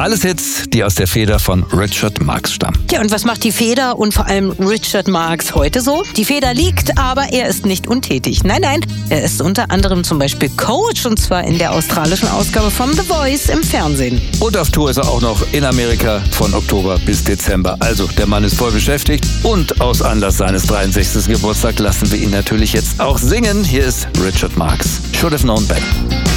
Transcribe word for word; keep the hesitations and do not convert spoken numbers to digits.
Alles Hits, die aus der Feder von Richard Marx stammen. Ja, und was macht die Feder und vor allem Richard Marx heute so? Die Feder liegt, aber er ist nicht untätig. Nein, nein, er ist unter anderem zum Beispiel Coach, und zwar in der australischen Ausgabe von The Voice im Fernsehen. Und auf Tour ist er auch noch in Amerika von Oktober bis Dezember. Also, der Mann ist voll beschäftigt und aus Anlass seines dreiundsechzigsten Geburtstags lassen wir ihn natürlich jetzt auch singen. Hier ist Richard Marx. Should have known better.